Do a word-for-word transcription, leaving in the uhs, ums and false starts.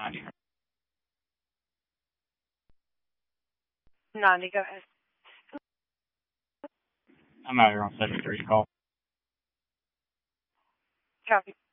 ninety. ninety, go ahead. I'm out here on seventy-three call. Copy.